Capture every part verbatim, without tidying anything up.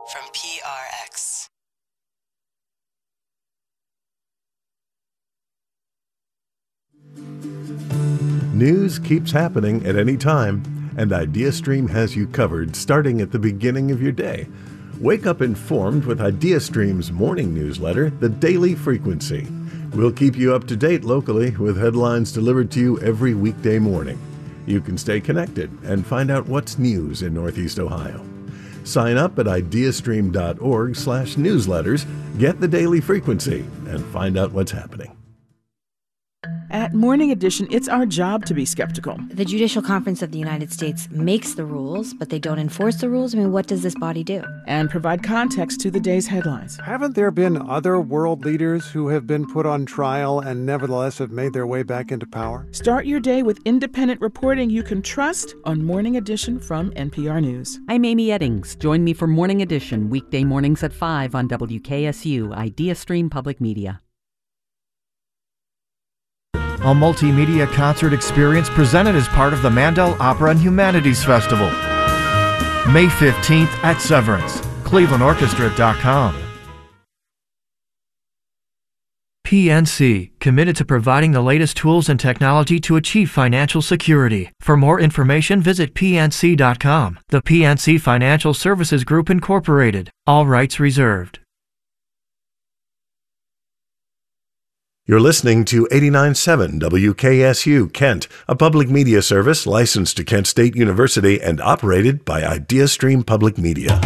from P R X. News keeps happening at any time, and IdeaStream has you covered starting at the beginning of your day. Wake up informed with IdeaStream's morning newsletter, The Daily Frequency. We'll keep you up to date locally with headlines delivered to you every weekday morning. You can stay connected and find out what's news in Northeast Ohio. Sign up at ideastream.org slash newsletters, get The Daily Frequency, and find out what's happening. At Morning Edition, it's our job to be skeptical. The Judicial Conference of the United States makes the rules, but they don't enforce the rules. I mean, what does this body do? And provide context to the day's headlines. Haven't there been other world leaders who have been put on trial and nevertheless have made their way back into power? Start your day with independent reporting you can trust on Morning Edition from N P R News. I'm Amy Eddings. Join me for Morning Edition, weekday mornings at five on W K S U, IdeaStream Public Media. A multimedia concert experience presented as part of the Mandel Opera and Humanities Festival. May fifteenth at Severance, cleveland orchestra dot com. P N C, committed to providing the latest tools and technology to achieve financial security. For more information, visit P N C dot com. The P N C Financial Services Group, Incorporated. All rights reserved. You're listening to eighty-nine point seven W K S U Kent, a public media service licensed to Kent State University and operated by IdeaStream Public Media.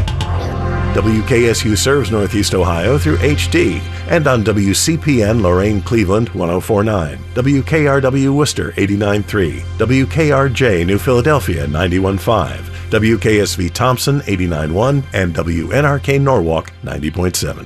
W K S U serves Northeast Ohio through H D and on W C P N Lorain Cleveland one oh four point nine, W K R W Worcester eighty-nine point three, W K R J New Philadelphia ninety-one point five, W K S V Thompson eighty-nine point one, and W N R K Norwalk ninety point seven.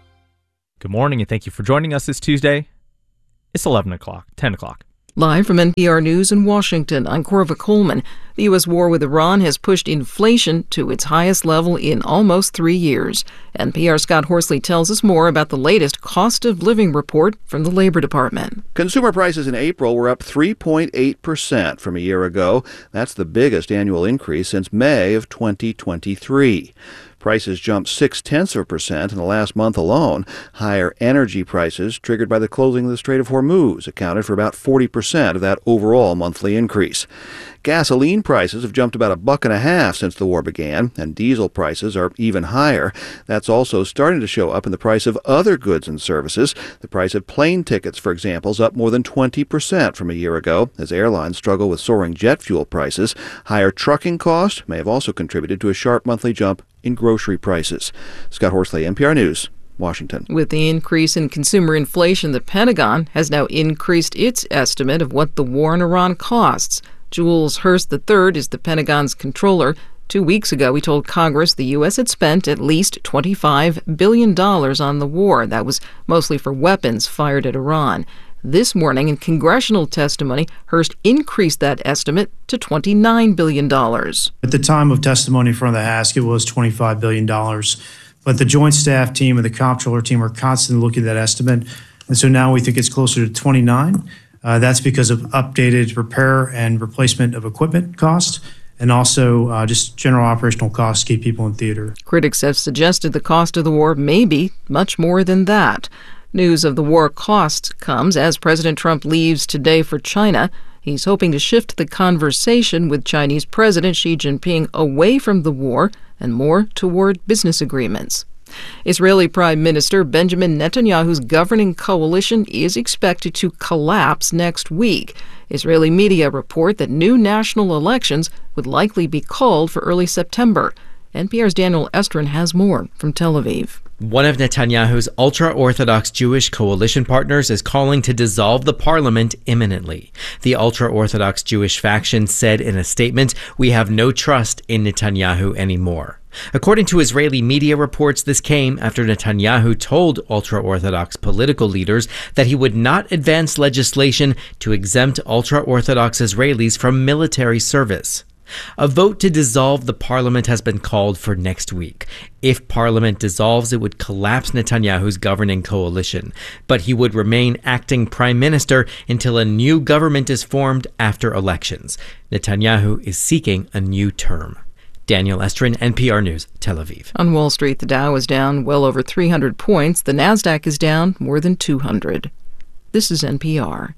Good morning and thank you for joining us this Tuesday. It's eleven o'clock, ten o'clock. Live from N P R News in Washington, I'm Corva Coleman. The U S war with Iran has pushed inflation to its highest level in almost three years. N P R's Scott Horsley tells us more about the latest cost of living report from the Labor Department. Consumer prices in April were up three point eight percent from a year ago. That's the biggest annual increase since May of twenty twenty-three. Prices jumped six-tenths of a percent in the last month alone. Higher energy prices, triggered by the closing of the Strait of Hormuz, accounted for about forty percent of that overall monthly increase. Gasoline prices have jumped about a buck and a half since the war began, and diesel prices are even higher. That's also starting to show up in the price of other goods and services. The price of plane tickets, for example, is up more than twenty percent from a year ago, as airlines struggle with soaring jet fuel prices. Higher trucking costs may have also contributed to a sharp monthly jump in grocery prices. Scott Horsley, N P R News, Washington. With the increase in consumer inflation, the Pentagon has now increased its estimate of what the war in Iran costs. Jules Hurst the third is the Pentagon's controller. Two weeks ago, he told Congress the U S had spent at least twenty-five billion dollars on the war. That was mostly for weapons fired at Iran. This morning, in congressional testimony, Hurst increased that estimate to twenty-nine billion dollars. At the time of testimony in front of the House, it was twenty-five billion dollars. But the Joint Staff team and the Comptroller team are constantly looking at that estimate. And so now we think it's closer to twenty-nine. Uh, that's because of updated repair and replacement of equipment costs, and also uh, just general operational costs to keep people in theater. Critics have suggested the cost of the war may be much more than that. News of the war costs comes as President Trump leaves today for China. He's hoping to shift the conversation with Chinese President Xi Jinping away from the war and more toward business agreements. Israeli Prime Minister Benjamin Netanyahu's governing coalition is expected to collapse next week. Israeli media report that new national elections would likely be called for early September. N P R's Daniel Estrin has more from Tel Aviv. One of Netanyahu's ultra-Orthodox Jewish coalition partners is calling to dissolve the parliament imminently. The ultra-Orthodox Jewish faction said in a statement, "We have no trust in Netanyahu anymore." According to Israeli media reports, this came after Netanyahu told ultra-Orthodox political leaders that he would not advance legislation to exempt ultra-Orthodox Israelis from military service. A vote to dissolve the parliament has been called for next week. If parliament dissolves, it would collapse Netanyahu's governing coalition, but he would remain acting prime minister until a new government is formed after elections. Netanyahu is seeking a new term. Daniel Estrin, N P R News, Tel Aviv. On Wall Street, the Dow is down well over three hundred points. The Nasdaq is down more than two hundred. This is N P R.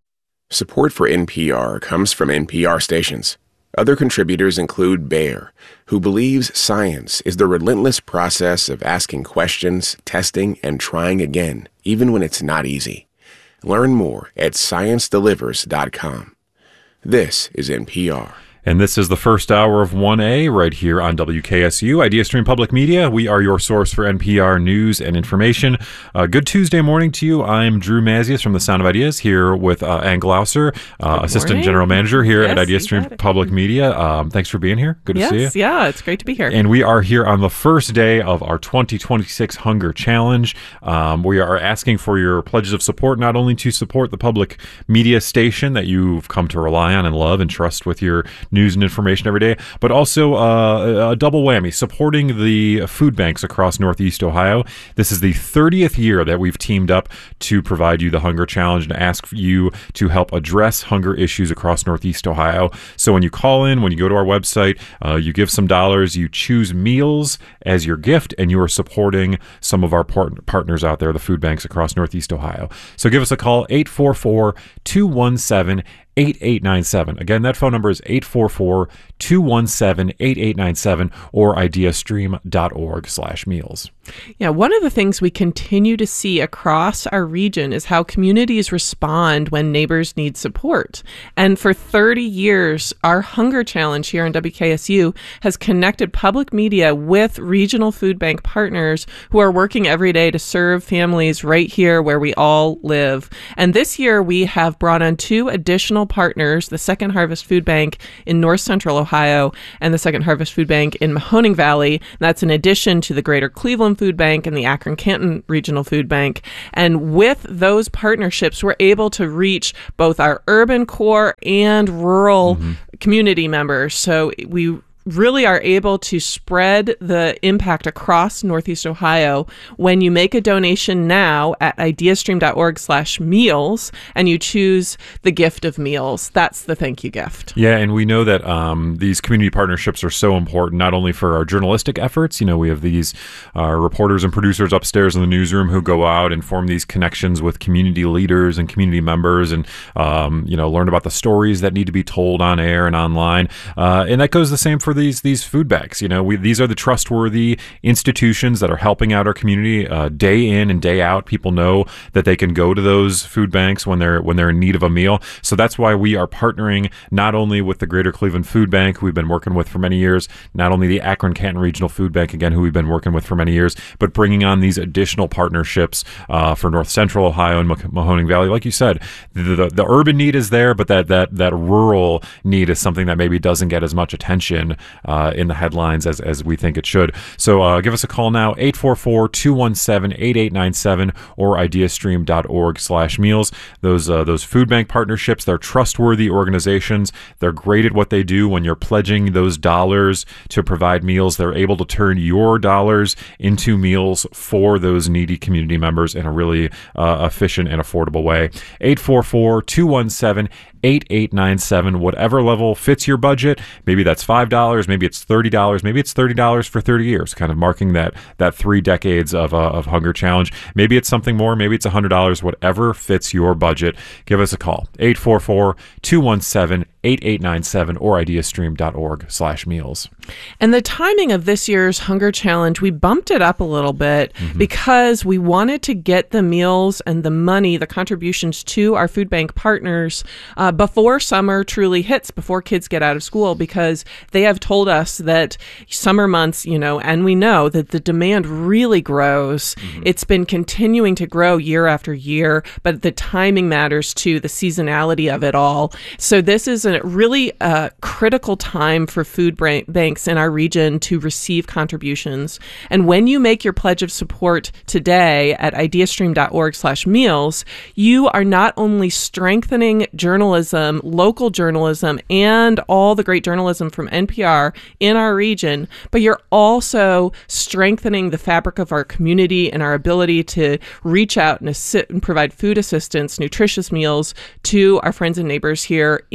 Support for N P R comes from N P R stations. Other contributors include Bayer, who believes science is the relentless process of asking questions, testing, and trying again, even when it's not easy. Learn more at science delivers dot com. This is N P R. And this is the first hour of one A right here on W K S U, IdeaStream Public Media. We are your source for N P R news and information. Uh, good Tuesday morning to you. I'm Drew Mazius from The Sound of Ideas here with uh, Ann Glauser, uh, Assistant morning. General Manager here Yes, at IdeaStream Public Media. Um, thanks for being here. Good to yes, see you. Yes, yeah, it's great to be here. And we are here on the first day of our twenty twenty-six Hunger Challenge. Um, we are asking for your pledges of support, not only to support the public media station that you've come to rely on and love and trust with your news and information every day, but also uh, a double whammy, supporting the food banks across Northeast Ohio. This is the thirtieth year that we've teamed up to provide you the Hunger Challenge and ask you to help address hunger issues across Northeast Ohio. So when you call in, when you go to our website, uh, you give some dollars, you choose meals as your gift, and you are supporting some of our part- partners out there, the food banks across Northeast Ohio. So give us a call, eight four four, two one seven, eight eight nine seven. Again, that phone number is eight four four, two one seven, eight eight nine seven or ideastream.org slash meals. Yeah, one of the things we continue to see across our region is how communities respond when neighbors need support. And for thirty years, our Hunger Challenge here on W K S U has connected public media with regional food bank partners who are working every day to serve families right here where we all live. And this year, we have brought on two additional partners, the Second Harvest Food Bank in North Central Ohio and the Second Harvest Food Bank in Mahoning Valley. And that's in addition to the Greater Cleveland Food Bank and the Akron-Canton Regional Food Bank. And with those partnerships, we're able to reach both our urban core and rural mm-hmm. community members. So we really are able to spread the impact across Northeast Ohio when you make a donation now at ideastream.org slash meals and you choose the gift of meals. That's the thank you gift. Yeah, and we know that um, these community partnerships are so important, not only for our journalistic efforts. You know, we have these uh, reporters and producers upstairs in the newsroom who go out and form these connections with community leaders and community members and, um, you know, learn about the stories that need to be told on air and online. Uh, and that goes the same for these these food banks. You know, we, these are the trustworthy institutions that are helping out our community uh, day in and day out. People know that they can go to those food banks when they're when they're in need of a meal. So that's why we are partnering not only with the Greater Cleveland Food Bank, who we've been working with for many years, not only the Akron-Canton Regional Food Bank, again, who we've been working with for many years, but bringing on these additional partnerships uh, for North Central Ohio and Mah- Mahoning Valley. Like you said, the, the, the urban need is there, but that that that rural need is something that maybe doesn't get as much attention uh, in the headlines as, as we think it should. So uh, give us a call now, eight four four, two one seven, eight eight nine seven or ideastream.org slash meals. Those, uh, those food bank partnerships, they're trustworthy organizations. They're great at what they do. When you're pledging those dollars to provide meals, they're able to turn your dollars into meals for those needy community members in a really uh, efficient and affordable way. eight four four, two one seven, eight eight nine seven, whatever level fits your budget. Maybe that's five dollars, maybe it's thirty dollars, maybe it's thirty dollars for thirty years, kind of marking that that three decades of, uh, of Hunger Challenge. Maybe it's something more, maybe it's one hundred dollars, whatever fits your budget. Give us a call, eight four four, two one seven, eight eight nine seven or ideastream.org slash meals. And the timing of this year's Hunger Challenge, we bumped it up a little bit mm-hmm. because we wanted to get the meals and the money, the contributions to our food bank partners uh, before summer truly hits, before kids get out of school, because they have told us that summer months, you know, and we know that the demand really grows. Mm-hmm. It's been continuing to grow year after year, but the timing matters too, the seasonality of it all. So this is a really uh, critical time for food banks in our region to receive contributions. And when you make your pledge of support today at ideastream.org slash meals, you are not only strengthening journalism, local journalism, and all the great journalism from N P R in our region, but you're also strengthening the fabric of our community and our ability to reach out and, assist and provide food assistance, nutritious meals to our friends and neighbors here in our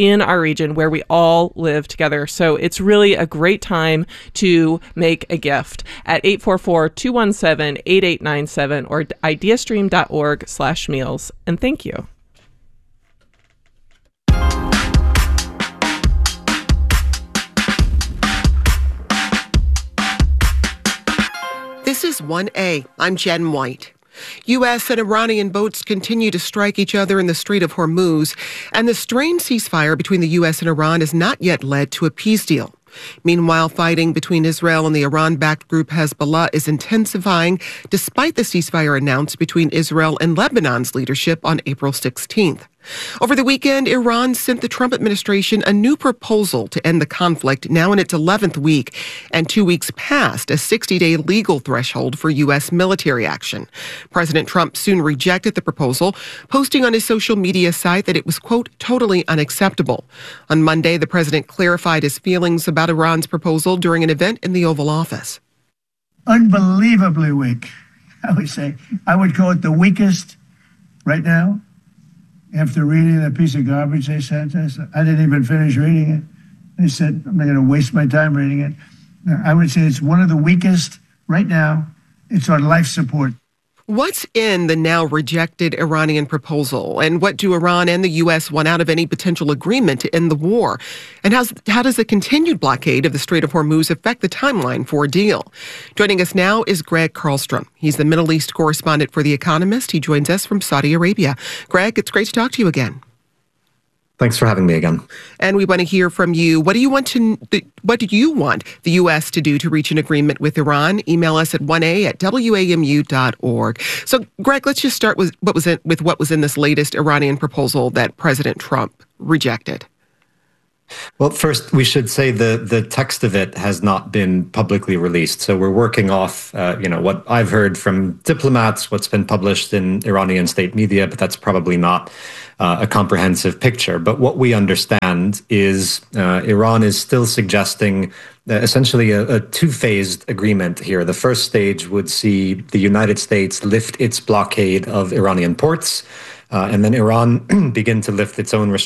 region where we all live together. So it's really a great time to make a gift at eight four four, two one seven, eight eight nine seven or ideastream.org slash meals. And thank you. This is one A. I'm Jen White. U S and Iranian boats continue to strike each other in the Strait of Hormuz, and the strained ceasefire between the U S and Iran has not yet led to a peace deal. Meanwhile, fighting between Israel and the Iran-backed group Hezbollah is intensifying despite the ceasefire announced between Israel and Lebanon's leadership on April sixteenth. Over the weekend, Iran sent the Trump administration a new proposal to end the conflict, now in its eleventh week, and two weeks past a sixty-day legal threshold for U S military action. President Trump soon rejected the proposal, posting on his social media site that it was, quote, totally unacceptable. On Monday, the president clarified his feelings about Iran's proposal during an event in the Oval Office. Unbelievably weak, I would say. I would call it the weakest right now. After reading that piece of garbage they sent us, I didn't even finish reading it. They said, I'm not going to waste my time reading it. I would say it's one of the weakest right now. It's on life support. What's in the now rejected Iranian proposal? And what do Iran and the U S want out of any potential agreement to end the war? And how's, how does the continued blockade of the Strait of Hormuz affect the timeline for a deal? Joining us now is Greg Karlstrom. He's the Middle East correspondent for The Economist. He joins us from Saudi Arabia. Greg, it's great to talk to you again. Thanks for having me again. And we want to hear from you. What do you want to? What do you want the U S to do to reach an agreement with Iran? Email us at one a at w a m u dot org. So, Greg, let's just start with what was in, with what was in this latest Iranian proposal that President Trump rejected. Well, first, we should say the the text of it has not been publicly released. So we're working off, uh, you know, what I've heard from diplomats, what's been published in Iranian state media, but that's probably not uh, a comprehensive picture. But what we understand is uh, Iran is still suggesting uh, essentially a, a two-phased agreement here. The first stage would see the United States lift its blockade of Iranian ports, uh, and then Iran begin to lift its own restrictions